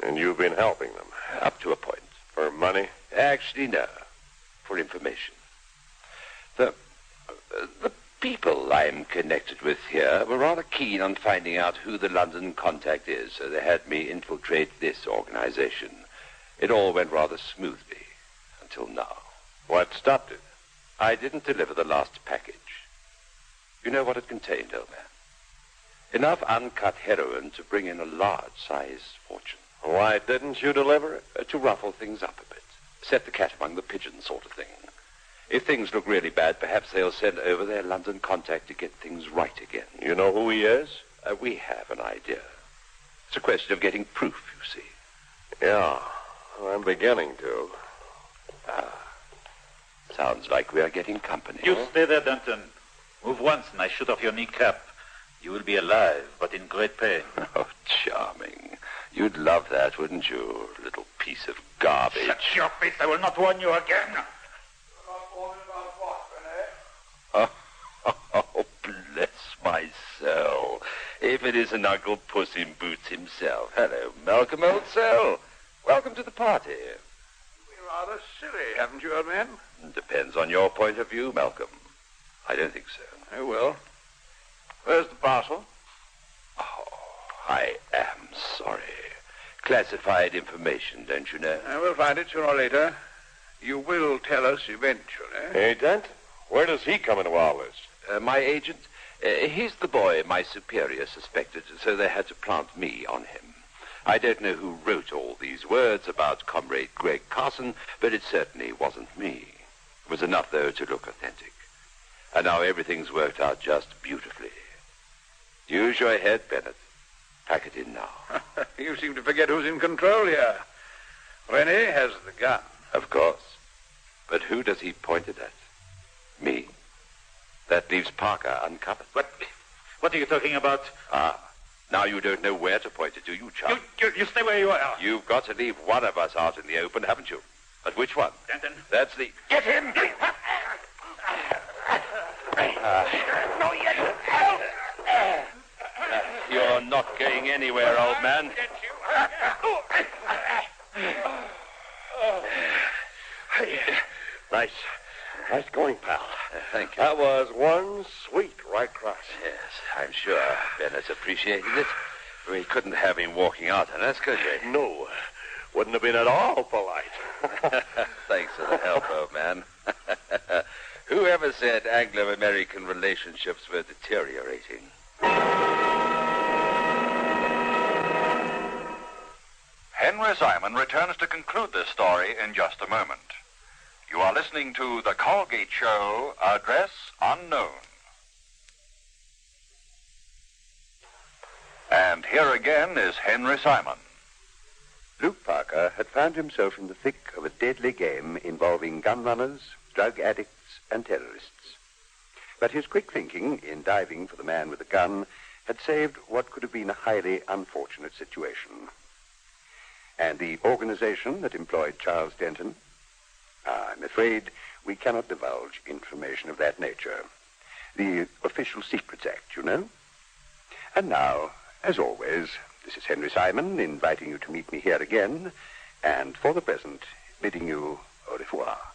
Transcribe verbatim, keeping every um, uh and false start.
And you've been helping them? Up to a point. For money? Actually, no. For information. The, uh, the people I'm connected with here were rather keen on finding out who the London contact is, so they had me infiltrate this organization. It all went rather smoothly, until now. What stopped it? I didn't deliver the last package. You know what it contained, old man? Enough uncut heroin to bring in a large-sized fortune. Why didn't you deliver it? Uh, to ruffle things up a bit. Set the cat among the pigeons sort of thing. If things look really bad, perhaps they'll send over their London contact to get things right again. You know who he is? Uh, we have an idea. It's a question of getting proof, you see. Yeah, I'm beginning to. Ah, sounds like we are getting company. You stay there, Denton. Move once and I shoot off your kneecap. You will be alive, but in great pain. Oh, charming. You'd love that, wouldn't you, little piece of garbage? Shut your face. I will not warn you again. Oh, oh, bless my soul. If it isn't Uncle Puss in Boots himself. Hello, Malcolm, old soul. Welcome to the party. You've been rather silly, haven't you, old man? Depends on your point of view, Malcolm. I don't think so. Oh, well. Where's the parcel? Oh, I am sorry. Classified information, don't you know? I will find it sooner or later. You will tell us eventually. Hey, Dent, where does he come into all this? Uh, my agent, uh, he's the boy my superior suspected, so they had to plant me on him. I don't know who wrote all these words about Comrade Greg Carson, but it certainly wasn't me. It was enough, though, to look authentic. And now everything's worked out just beautifully. Use your head, Bennett. Pack it in now. You seem to forget who's in control here. Rennie has the gun. Of course. But who does he point it at? Me. That leaves Parker uncovered. What, what are you talking about? Ah, now you don't know where to point it to, you chum. You, you, you stay where you are. You've got to leave one of us out in the open, haven't you? But which one? Denton. That's the... Get him! Uh, no, yet. Uh, you're not going anywhere, old man. Nice. Nice going, pal. Uh, thank you. That was one sweet right cross. Yes, I'm sure Bennett appreciated it. We couldn't have him walking out on us, could we? No. Wouldn't have been at all polite. Thanks for the help, old man. Whoever said Anglo-American relationships were deteriorating? Henry Simon returns to conclude this story in just a moment. You are listening to The Colgate Show, Address Unknown. And here again is Henry Simon. Luke Parker had found himself in the thick of a deadly game involving gun runners, drug addicts, and terrorists. But his quick thinking in diving for the man with the gun had saved what could have been a highly unfortunate situation. And the organization that employed Charles Denton? Ah, I'm afraid we cannot divulge information of that nature. The Official Secrets Act, you know. And now, as always, this is Henry Simon inviting you to meet me here again, and for the present, bidding you au revoir.